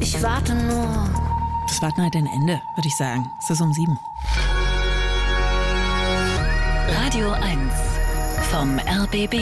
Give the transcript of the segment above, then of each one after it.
Ich warte nur. Das Warten hat ein Ende, würde ich sagen. Es ist um 7. Radio 1 vom RBB.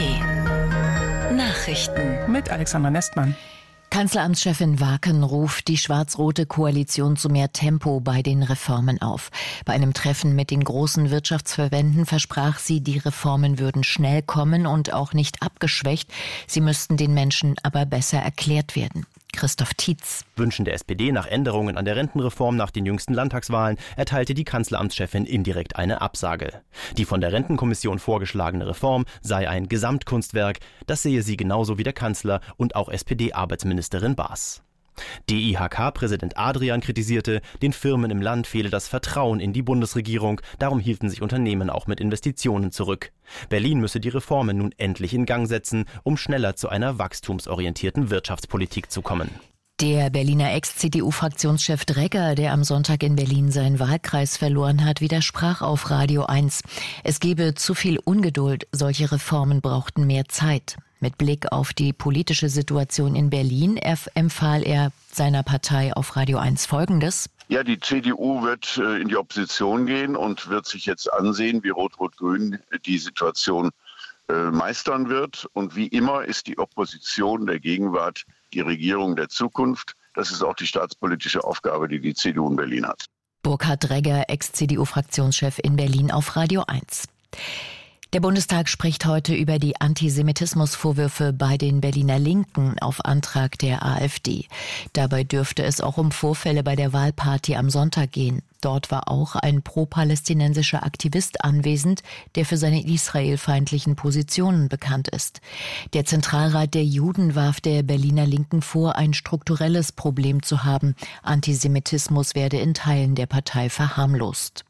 Nachrichten mit Alexandra Nestmann. Kanzleramtschefin Waken ruft die schwarz-rote Koalition zu mehr Tempo bei den Reformen auf. Bei einem Treffen mit den großen Wirtschaftsverbänden versprach sie, die Reformen würden schnell kommen und auch nicht abgeschwächt. Sie müssten den Menschen aber besser erklärt werden. Christoph Tietz. Wünschen der SPD nach Änderungen an der Rentenreform nach den jüngsten Landtagswahlen erteilte die Kanzleramtschefin indirekt eine Absage. Die von der Rentenkommission vorgeschlagene Reform sei ein Gesamtkunstwerk, das sehe sie genauso wie der Kanzler und auch SPD-Arbeitsministerin Baas. DIHK-Präsident Adrian kritisierte, den Firmen im Land fehle das Vertrauen in die Bundesregierung, darum hielten sich Unternehmen auch mit Investitionen zurück. Berlin müsse die Reformen nun endlich in Gang setzen, um schneller zu einer wachstumsorientierten Wirtschaftspolitik zu kommen. Der Berliner Ex-CDU-Fraktionschef Dregger, der am Sonntag in Berlin seinen Wahlkreis verloren hat, widersprach auf Radio 1. Es gebe zu viel Ungeduld, solche Reformen brauchten mehr Zeit. Mit Blick auf die politische Situation in Berlin empfahl er seiner Partei auf Radio 1 Folgendes. Ja, die CDU wird in die Opposition gehen und wird sich jetzt ansehen, wie Rot-Rot-Grün die Situation meistern wird. Und wie immer ist die Opposition der Gegenwart die Regierung der Zukunft. Das ist auch die staatspolitische Aufgabe, die die CDU in Berlin hat. Burkhard Dregger, Ex-CDU-Fraktionschef in Berlin auf Radio 1. Der Bundestag spricht heute über die Antisemitismusvorwürfe bei den Berliner Linken auf Antrag der AfD. Dabei dürfte es auch um Vorfälle bei der Wahlparty am Sonntag gehen. Dort war auch ein pro-palästinensischer Aktivist anwesend, der für seine israelfeindlichen Positionen bekannt ist. Der Zentralrat der Juden warf der Berliner Linken vor, ein strukturelles Problem zu haben. Antisemitismus werde in Teilen der Partei verharmlost.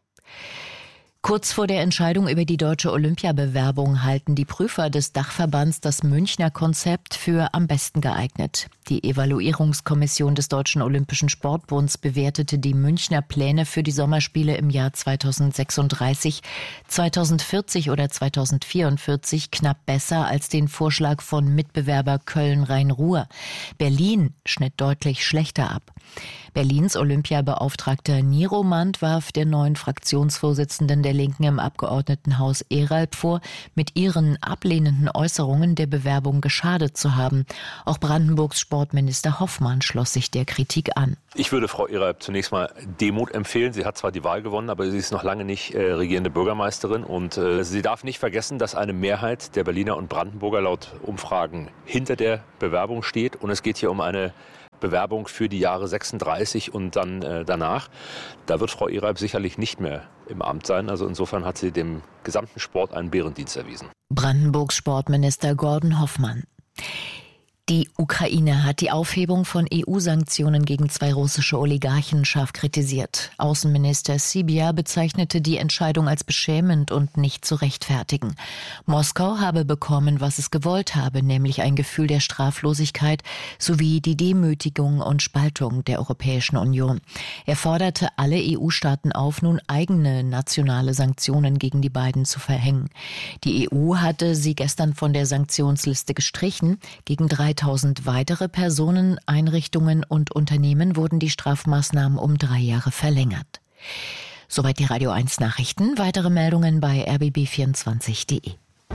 Kurz vor der Entscheidung über die deutsche Olympiabewerbung halten die Prüfer des Dachverbands das Münchner Konzept für am besten geeignet. Die Evaluierungskommission des Deutschen Olympischen Sportbunds bewertete die Münchner Pläne für die Sommerspiele im Jahr 2036, 2040 oder 2044 knapp besser als den Vorschlag von Mitbewerber Köln-Rhein-Ruhr. Berlin schnitt deutlich schlechter ab. Berlins Olympiabeauftragter Niromand warf der neuen Fraktionsvorsitzenden der Linken im Abgeordnetenhaus Eralb vor, mit ihren ablehnenden Äußerungen der Bewerbung geschadet zu haben. Auch Brandenburgs Sportminister Hoffmann schloss sich der Kritik an. Ich würde Frau Eralb zunächst mal Demut empfehlen. Sie hat zwar die Wahl gewonnen, aber sie ist noch lange nicht regierende Bürgermeisterin. Und sie darf nicht vergessen, dass eine Mehrheit der Berliner und Brandenburger laut Umfragen hinter der Bewerbung steht. Und es geht hier um eine Bewerbung für die Jahre 36 und dann danach. Da wird Frau Eralb sicherlich nicht mehr im Amt sein. Also insofern hat sie dem gesamten Sport einen Bärendienst erwiesen. Brandenburgs Sportminister Gordon Hoffmann. Die Ukraine hat die Aufhebung von EU-Sanktionen gegen 2 russische Oligarchen scharf kritisiert. Außenminister Sybiha bezeichnete die Entscheidung als beschämend und nicht zu rechtfertigen. Moskau habe bekommen, was es gewollt habe, nämlich ein Gefühl der Straflosigkeit sowie die Demütigung und Spaltung der Europäischen Union. Er forderte alle EU-Staaten auf, nun eigene nationale Sanktionen gegen die beiden zu verhängen. Die EU hatte sie gestern von der Sanktionsliste gestrichen. Gegen 3000 weitere Personen, Einrichtungen und Unternehmen wurden die Strafmaßnahmen um 3 Jahre verlängert. Soweit die Radio 1 Nachrichten. Weitere Meldungen bei rbb24.de.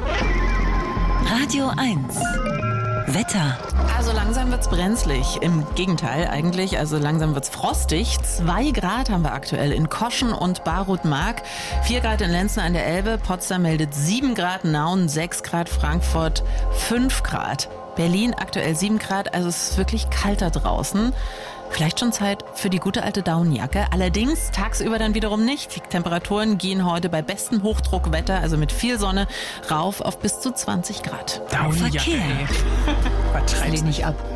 Radio 1 Wetter. Also langsam wird's brenzlig. Im Gegenteil eigentlich, also langsam wird's frostig. 2 Grad haben wir aktuell in Koschen und Barut-Mark. 4 Grad in Lenzen an der Elbe. Potsdam meldet 7 Grad, Nauen 6 Grad, Frankfurt 5 Grad. Berlin aktuell 7 Grad, also es ist wirklich kalter draußen. Vielleicht schon Zeit für die gute alte Daunenjacke. Allerdings tagsüber dann wiederum nicht. Die Temperaturen gehen heute bei bestem Hochdruckwetter, also mit viel Sonne, rauf auf bis zu 20 Grad. Verkehr. Vertreib's nicht ab.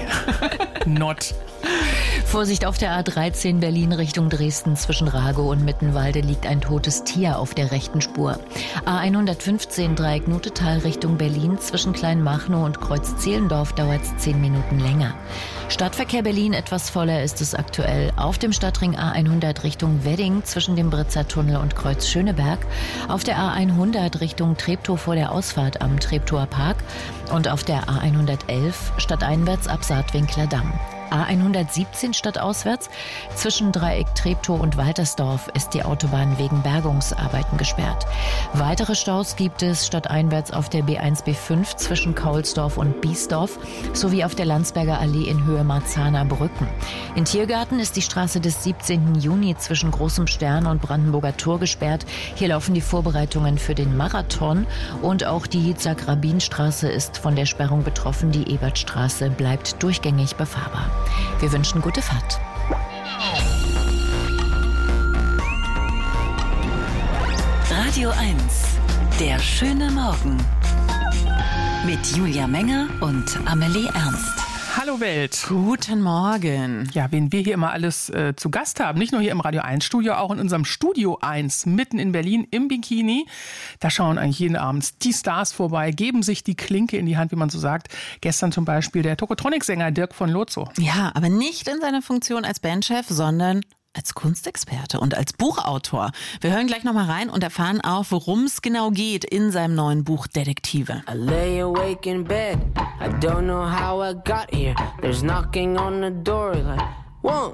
Not. Vorsicht auf der A13 Berlin Richtung Dresden. Zwischen Ragow und Mittenwalde liegt ein totes Tier auf der rechten Spur. A115 Dreieck Nutetal Richtung Berlin. Zwischen Kleinmachnow und Kreuz-Zehlendorf dauert es 10 Minuten länger. Stadtverkehr Berlin etwas voller ist es aktuell. Auf dem Stadtring A100 Richtung Wedding zwischen dem Britzer Tunnel und Kreuz Schöneberg. Auf der A100 Richtung Treptow vor der Ausfahrt am Treptower Park. Und auf der A111 stadteinwärts ab Saatwinkler Damm. A117 stadtauswärts. Zwischen Dreieck Treptow und Waltersdorf ist die Autobahn wegen Bergungsarbeiten gesperrt. Weitere Staus gibt es stadteinwärts auf der B1/B5 zwischen Kaulsdorf und Biesdorf sowie auf der Landsberger Allee in Höhe Marzahner Brücken. In Tiergarten ist die Straße des 17. Juni zwischen Großem Stern und Brandenburger Tor gesperrt. Hier laufen die Vorbereitungen für den Marathon und auch die Yitzhak-Rabin-Straße ist von der Sperrung betroffen. Die Ebertstraße bleibt durchgängig befahrbar. Wir wünschen gute Fahrt. Radio 1, der schöne Morgen. Mit Julia Menger und Amelie Ernst. Hallo Welt. Guten Morgen. Ja, wen wir hier immer alles zu Gast haben, nicht nur hier im Radio 1 Studio, auch in unserem Studio 1 mitten in Berlin im Bikini. Da schauen eigentlich jeden Abend die Stars vorbei, geben sich die Klinke in die Hand, wie man so sagt. Gestern zum Beispiel der Tokotronic-Sänger Dirk von Lozo. Ja, aber nicht in seiner Funktion als Bandchef, sondern als Kunstexperte und als Buchautor. Wir hören gleich noch mal rein und erfahren auch, worum es genau geht in seinem neuen Buch Detektive. I lay awake in bed. I don't know how I got here. There's knocking on the door like 1,